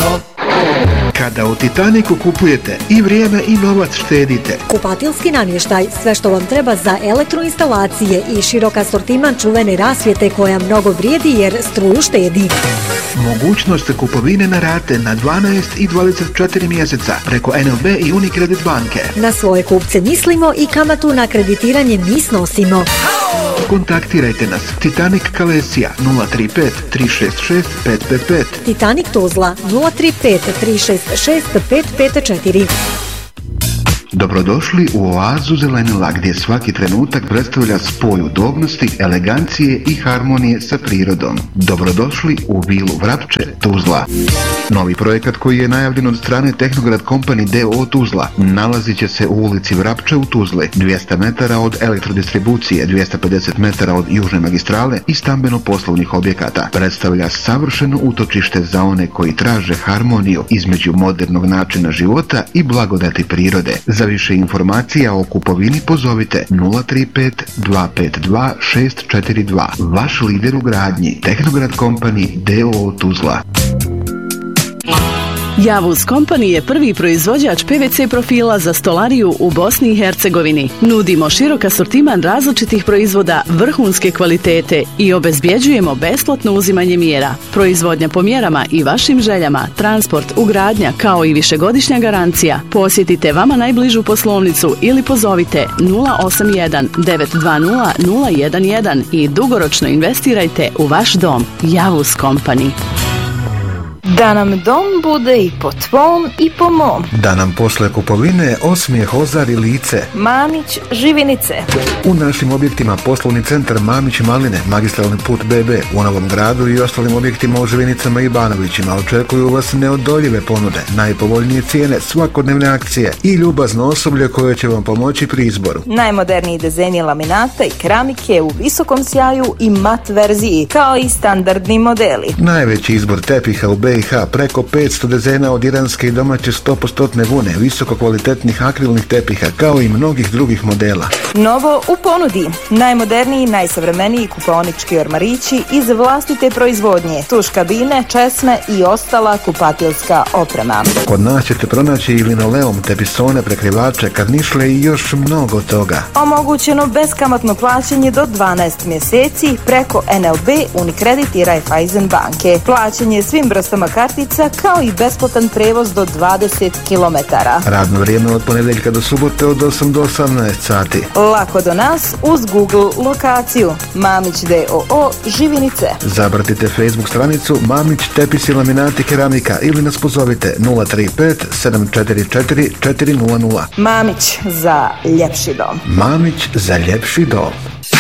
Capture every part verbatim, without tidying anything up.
Vrapčevo. Kada u Titaniku kupujete i vrijeme i novac štedite. Kupatilski namještaj, sve što vam treba za elektroinstalacije i širok asortiman čuvene rasvjete koja mnogo vrijedi jer struju štedi. Mogućnost kupovine na rate na dvanaest i dvadeset četiri mjeseca preko N L B i Unicredit banke. Na svoje kupce mislimo i kamatu na kreditiranje mi snosimo. Kontaktirajte nas. Titanic Kalesija nula tri pet tri šest šest pet pet pet. Titanic Tuzla nula tri pet tri šest šest pet pet četiri. Dobrodošli u oazu zelenila gdje svaki trenutak predstavlja spoj udobnosti, elegancije i harmonije sa prirodom. Dobrodošli u vilu Vrapče, Tuzla. Novi projekat koji je najavljen od strane Tehnograd Company D O O Tuzla nalazit će se u ulici Vrapče u Tuzli, dvjesto metara od elektrodistribucije, dvjesto pedeset metara od južne magistrale i stambeno-poslovnih objekata. Predstavlja savršeno utočište za one koji traže harmoniju između modernog načina života i blagodati prirode. Za više informacija o kupovini pozovite nula tri pet dva pet dva šest četiri dva. Vaš lider u gradnji, Tehnograd Company D O O Tuzla. Javuz Company je prvi proizvođač P V C profila za stolariju u Bosni i Hercegovini. Nudimo širok asortiman različitih proizvoda vrhunske kvalitete i obezbjeđujemo besplatno uzimanje mjera. Proizvodnja po mjerama i vašim željama, transport, ugradnja kao i višegodišnja garancija. Posjetite vama najbližu poslovnicu ili pozovite nula osam jedan devet dva nula nula jedan jedan i dugoročno investirajte u vaš dom. Javuz Company. Da nam dom bude i po tvom i po mom. Da nam posle kupovine osmijeh ozari lice. Mamić Živinice. U našim objektima poslovni centar Mamić Maline, magistralni put B B u Novom Gradu i ostalim objektima u Živinicama i Banovićima očekuju vas neodoljive ponude, najpovoljnije cijene, svakodnevne akcije i ljubazno osoblje koje će vam pomoći pri izboru. Najmoderniji dizajni laminata i keramike u visokom sjaju i mat verziji, kao i standardni modeli. Najveći izbor tepiha u B i H, preko petsto dizajna od iranske i domaće sto posto vune, visoko kvalitetnih akrilnih tepiha, kao i mnogih drugih modela. Novo u ponudi. Najmoderniji, najsavremeniji kupaonički ormarići iz vlastite proizvodnje, tuš kabine, česme i ostala kupatilska oprema. Kod nas ćete pronaći i linoleum, tepisone, prekrivače, karnišle i još mnogo toga. Omogućeno beskamatno plaćanje do dvanaest mjeseci preko N L B, Unicredit i Raiffeisen banke. Plaćanje svim vrstama kartica kao i besplatan prevoz do dvadeset kilometara. Radno vrijeme od ponedjeljka do subote od osam do osamnaest sati. Lako do nas uz Google lokaciju. Mamić D O O Živinice. Zapratite Facebook stranicu Mamić tepisi, laminati, keramika ili nas pozovite nula tri pet sedam četiri četiri četiri nula nula. Mamić za ljepši dom. Mamić za ljepši dom.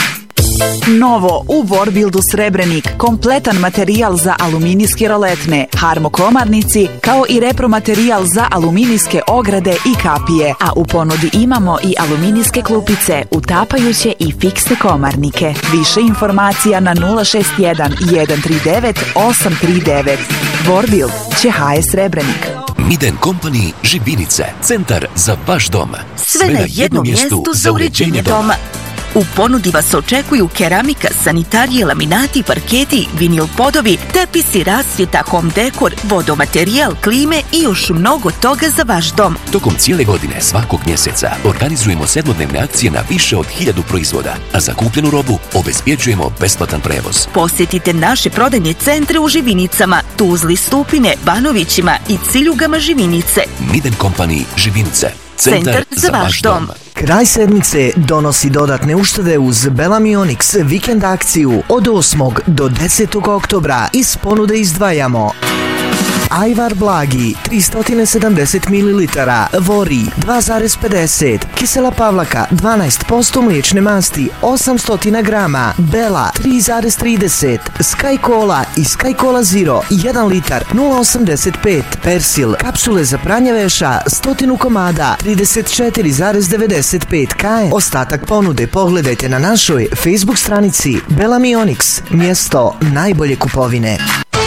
Novo u Vorbildu Srebrenik, kompletan materijal za aluminijske roletne, harmokomarnici, kao i repromaterijal za aluminijske ograde i kapije, a u ponudi imamo i aluminijske klupice, utapajuće i fiksne komarnike. Više informacija na nula šest jedan jedan tri devet osam tri devet. Vorbild će H S Srebrenik. Miden Company Živinice, centar za vaš dom. Sve, Sve na jednom mjestu za uređenje doma. U ponudi vas očekuju keramika, sanitarije, laminati, parketi, vinil podovi, tepisi, rasvjeta, home dekor, vodomaterijal, klime i još mnogo toga za vaš dom. Tokom cijele godine svakog mjeseca organizujemo sedmodnevne akcije na više od hiljadu proizvoda, a za kupljenu robu obezbjeđujemo besplatan prevoz. Posjetite naše prodajne centre u Živinicama, Tuzli, Stupine, Banovićima i Ciljugama Živinice. Miden Company Živinice. Centar, Centar za vaš dom. Kraj sedmice donosi dodatne uštede uz Bellamy Onyx vikend akciju od osmog do desetog oktobra. Iz ponude izdvajamo Ajvar Blagi tristo sedamdeset mililitara, Vori dva zarez pedeset, Kisela Pavlaka dvanaest posto mliječne masti osamsto grama, Bela tri zarez trideset, Sky Cola i Sky Cola Zero jedan litar nula osamdeset pet, Persil kapsule za pranje veša sto komada trideset četiri zarez devedeset pet kaje. Ostatak ponude pogledajte na našoj Facebook stranici Bellamy Onyx, mjesto najbolje kupovine.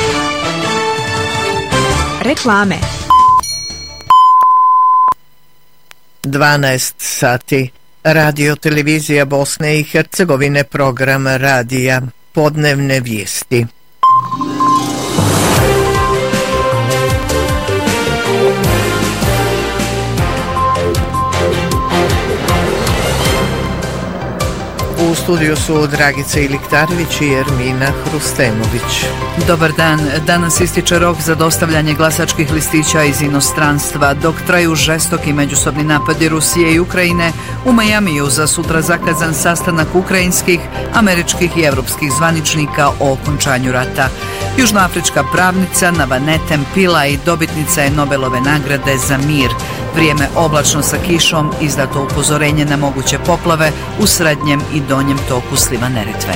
Reklame. dvanaest sati. Radio televizija Bosne i Hercegovine, program radija, podnevne vijesti. studiju su Dragica Iliktarević i Ermina Hrustemović. Dobar dan. Danas ističe rok za dostavljanje glasačkih listića iz inostranstva. Dok traju žestoki međusobni napadi Rusije i Ukrajine, u Majamiju za sutra zakazan sastanak ukrajinskih, američkih i evropskih zvaničnika o okončanju rata. Južnoafrička pravnica Navanetem Pillay dobitnica je Nobelove nagrade za mir. Vrijeme oblačno sa kišom, izdato upozorenje na moguće poplave u srednjem i donjem toku sliva Neretve.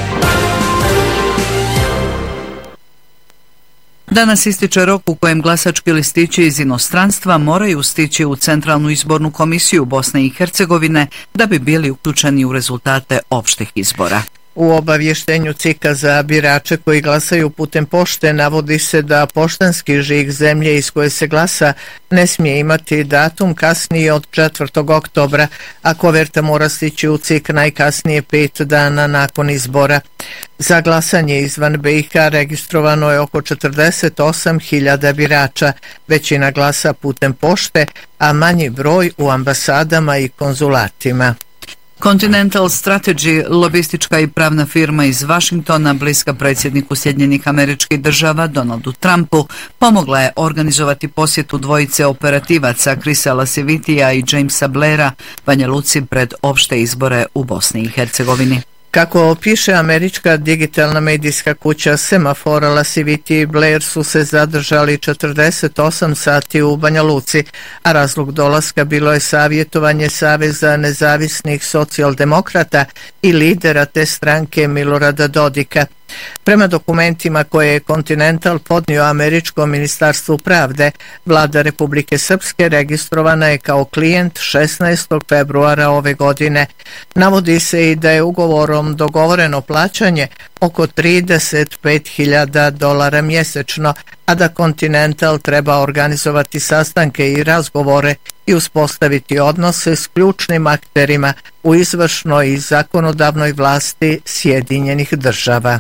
Danas ističe rok u kojem glasački listići iz inostranstva moraju stići u Centralnu izbornu komisiju Bosne i Hercegovine da bi bili uključeni u rezultate opštih izbora. U obavještenju C I K-a za birače koji glasaju putem pošte navodi se da poštanski žig zemlje iz koje se glasa ne smije imati datum kasniji od četvrtog oktobra, a koverta mora stići u C I K najkasnije pet dana nakon izbora. Za glasanje izvan B i H registrovano je oko četrdeset osam hiljada birača, većina glasa putem pošte, a manji broj u ambasadama i konzulatima. Continental Strategy, lobistička i pravna firma iz Vašingtona, bliska predsjedniku Sjedinjenih Američkih Država Donaldu Trumpu, pomogla je organizovati posjetu dvojice operativaca Chrisa Lasivitija i Jamesa Blaira Banja Luci pred opšte izbore u Bosni i Hercegovini. Kako piše američka digitalna medijska kuća Semafora, Lasiviti i Blair su se zadržali četrdeset osam sati u Banja Luci, a razlog dolaska bilo je savjetovanje Saveza nezavisnih socijaldemokrata i lidera te stranke Milorada Dodika. Prema dokumentima koje je Continental podnio američkom ministarstvu pravde, vlada Republike Srpske registrovana je kao klijent šesnaestog februara ove godine. Navodi se i da je ugovorom dogovoreno plaćanje oko trideset pet hiljada dolara mjesečno, a da Continental treba organizovati sastanke i razgovore i uspostaviti odnose s ključnim akterima u izvršnoj i zakonodavnoj vlasti Sjedinjenih Država.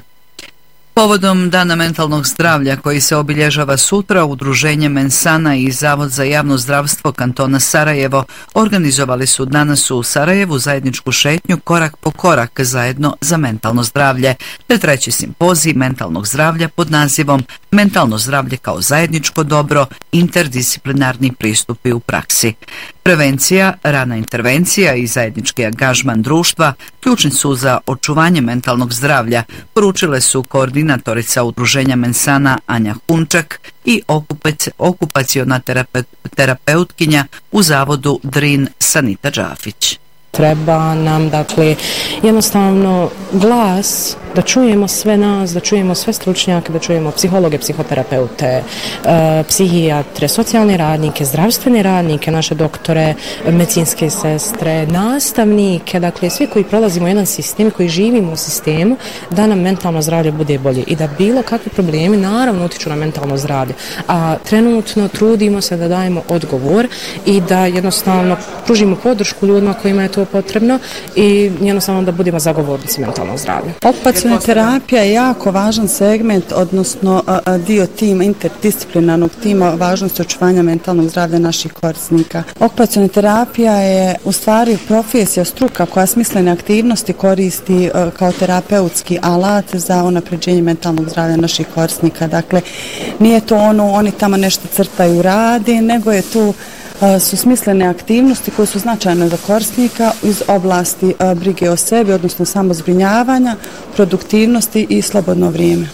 Povodom Dana mentalnog zdravlja koji se obilježava sutra, Udruženje Mensana i Zavod za javno zdravstvo kantona Sarajevo organizovali su danas u Sarajevu zajedničku šetnju Korak po korak zajedno za mentalno zdravlje, te treći simpozij mentalnog zdravlja pod nazivom Mentalno zdravlje kao zajedničko dobro, interdisciplinarni pristupi u praksi. Prevencija, rana intervencija i zajednički angažman društva ključni su za očuvanje mentalnog zdravlja, poručile su koordinatorica Udruženja Mensana Anja Hunčak i okupac, okupaciona terape, terapeutkinja u zavodu Drin Sanita Džafić. Treba nam, dakle, jednostavno glas, da čujemo sve nas, da čujemo sve stručnjake, da čujemo psihologe, psihoterapeute, e, psihijatre, socijalne radnike, zdravstvene radnike, naše doktore, medicinske sestre, nastavnike, dakle, svi koji prolazimo jedan sistem, koji živimo u sistemu, da nam mentalno zdravlje bude bolje i da bilo kakvi problemi naravno utiču na mentalno zdravlje. A trenutno trudimo se da dajemo odgovor i da jednostavno pružimo podršku ljudima kojima je to potrebno i jednostavno da budemo zagovornici mentalnog zdravlja. Okupaciona terapija je jako važan segment, odnosno dio tima, interdisciplinarnog tima važnosti očuvanja mentalnog zdravlja naših korisnika. Okupaciona terapija je u stvari profesija, struka koja smislene aktivnosti koristi kao terapeutski alat za unapređenje mentalnog zdravlja naših korisnika. Dakle, nije to ono, oni tamo nešto crtaju, radi, nego je tu su smislene aktivnosti koje su značajne za korisnika iz oblasti brige o sebi, odnosno samozbrinjavanja, produktivnosti i slobodno vrijeme.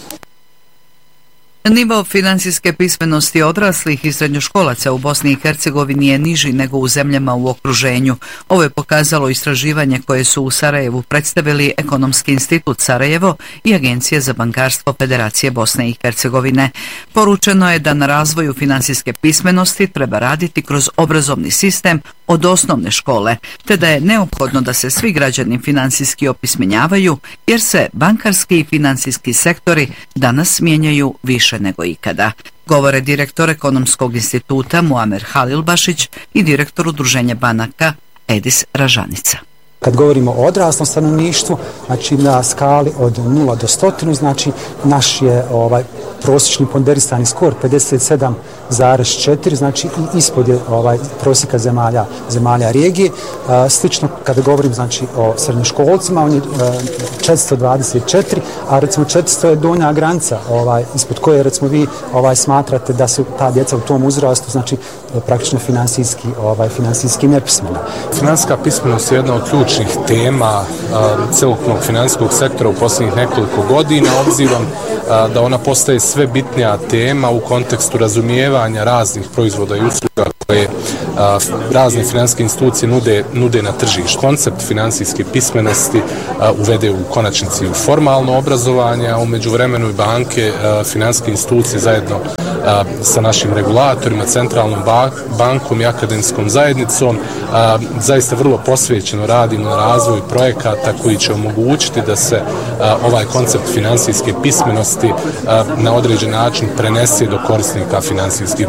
Nivo finansijske pismenosti odraslih i srednjoškolaca u Bosni i Hercegovini je niži nego u zemljama u okruženju. Ovo je pokazalo istraživanje koje su u Sarajevu predstavili Ekonomski institut Sarajevo i Agencija za bankarstvo Federacije Bosne i Hercegovine. Poručeno je da na razvoju finansijske pismenosti treba raditi kroz obrazovni sistem od osnovne škole, te da je neophodno da se svi građani finansijski opismenjavaju, jer se bankarski i finansijski sektori danas mijenjaju više nego ikada. Govore direktor Ekonomskog instituta Muamer Halilbašić i direktor Udruženja banaka Edis Ražanica. Kad govorimo o odraslom stanovništvu, znači na skali od nula do sto, znači naš je ovaj prosječni ponderisani skor pedeset sedam zarez četiri, znači i ispod je ovaj prosjeka zemalja zemalja regije. Slično kada govorim znači o srednjoškolcima, on je četiristo dvadeset četiri, a recimo četiristo je donja granica ovaj ispod koje recimo vi ovaj smatrate da su ta djeca u tom uzrastu znači praktično finansijski ovaj finansijski nepismena. Finansijska pismenost je jedna od ključnih tema celokupnog finansijskog sektora u posljednjih nekoliko godina, obzirom da ona postaje sve bitnija tema u kontekstu razumijevanja raznih proizvoda i usluga koje a, razne financijske institucije nude, nude na tržištu. Koncept finansijske pismenosti a, uvede u konačnici u formalno obrazovanje, a u međuvremenu i banke, a, financijske institucije zajedno a, sa našim regulatorima, centralnom bankom i akademskom zajednicom a, zaista vrlo posvećeno radimo na razvoju projekata koji će omogućiti da se a, ovaj koncept finansijske pismenosti a, na određen način prenese do korisnika finansijskih